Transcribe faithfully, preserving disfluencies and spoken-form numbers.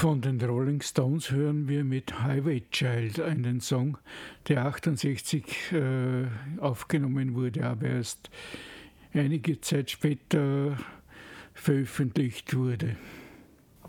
Von den Rolling Stones hören wir mit Highway Child einen Song, der achtundsechzig äh, aufgenommen wurde, aber erst einige Zeit später veröffentlicht wurde.